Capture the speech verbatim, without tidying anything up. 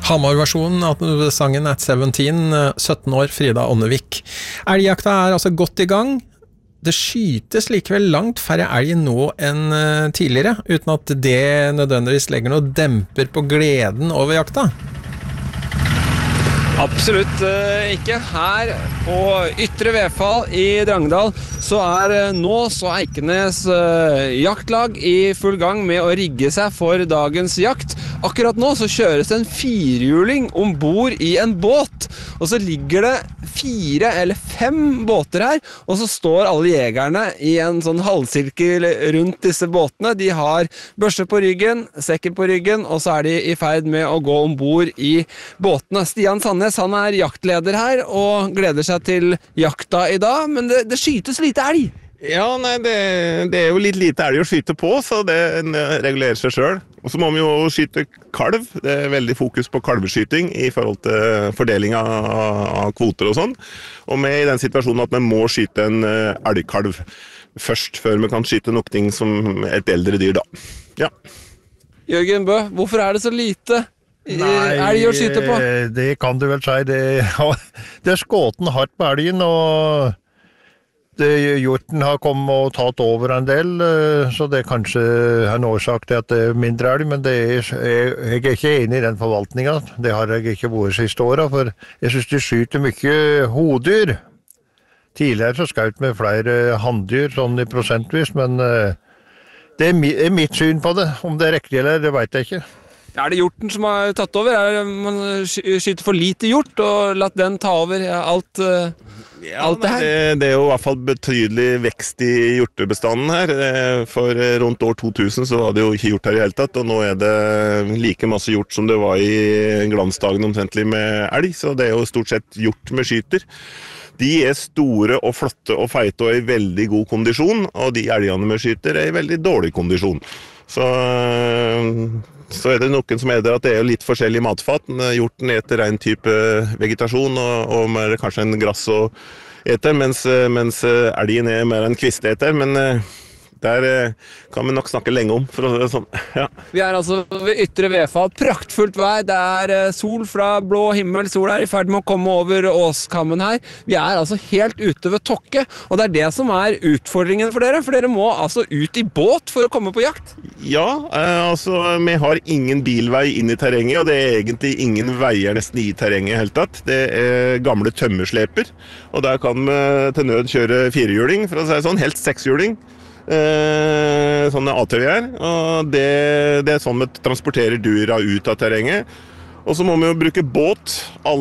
Hamar-versjonen av sangen At syttenteen, sytten år, Frida Ånnevik. Elgjakta er altså godt i gang. Det skytes likevel langt færre elg nå enn tidligere, uten at det nødvendigvis legger noe demper på gleden over jakta. Absolutt ikke. Her på Ytre Vefall i Drangedal så er nå så Eikenes jaktlag i full gang med å rigge seg for dagens jakt. Akkurat nå så kjøres en firehjuling ombord i en båt, og så ligger det fire eller fem båter her, og så står alle jegerne i en sånn halvsirkel rundt disse båtene. De har børse på ryggen, sekken på ryggen, og så er de i ferd med å gå ombord i båtene. Stian Sandnes, han er jaktleder her og gleder seg til jakta i dag, men det, det skytes lite elg. Ja, nei, det, det er jo litt lite elg å skyte på, så det regulerer seg selv. Og så må vi jo skyte kalv. Det er veldig fokus på kalveskyting i forhold til fordeling av, av kvoter og sånn. Og vi er i den situasjonen at vi må skyte en elgkalv først, før vi kan skyte nok ting som et eldre dyr da. Ja. Jørgen Bø, hvorfor er det så lite elg å skyte på? Det kan du vel si. Det, det er skåten hardt på elgen, og det, hjorten har kommet og tatt over en del, så det er kanskje en årsak til at det er mindre elg, men det er, jeg, jeg er ikke enig i den forvaltningen. Det har jeg ikke vært siste året, for jeg synes de skyter mye hodyr. Tidligere så skjøt vi flere handdyr, sånn i prosentvis, men det er, mi, er mitt syn på det. Om det er riktig eller, det vet jeg ikke. Er det hjorten som har tatt over? Er det, man skyter for lite hjort og latt den ta over alt, ja, alt det her? Det, det er jo i hvert fall betydelig vekst i hjortebestanden her. For rundt år to tusen så var det jo ikke hjort her i hele tatt, og nå er det like masse hjort som det var i glansdagen omtrentlig med elg, så det er jo stort sett hjort med skyter. De er store og flotte og feite og i veldig god kondisjon, og de elgene med skyter er i veldig dårlig kondisjon. Så, så er det noen som er der at det er litt forskjellig matfat. Hjorten eter en type vegetasjon og, og mer kanskje en grass og eter, mens, mens elgen er mer en kvisteter, men der kan vi nok snakke lenge om, for å si det sånn. Ja. Vi er altså ved Ytre Vefall, praktfullt vær, det er sol fra blå himmel, sol er i ferd med å komme over åskammen her. Vi er altså helt ute ved Tokke, og det er det som er utfordringen for dere, for dere må altså ut i båt for å komme på jakt. Ja, altså vi har ingen bilvei inn i terrenget, og det er egentlig ingen veier nesten i terrenget helt tatt. Det er gamle tømmersleper, og der kan vi til nød kjøre firehjuling, for å si det sånn, helst sekshjuling. Eh, sånne A T V-er, og det, det er sånn vi transporterer dyra ut av terrenget. Og så må vi jo bruke båt. Alle